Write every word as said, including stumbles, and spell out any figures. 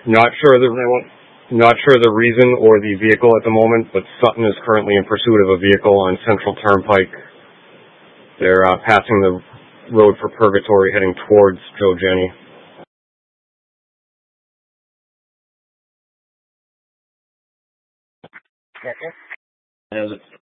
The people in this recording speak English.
Not sure the not sure the reason or the vehicle at the moment, but Sutton is currently in pursuit of a vehicle on Central Turnpike. They're uh, passing the road for Purgatory, heading towards Joe Jenny. Yes, sir.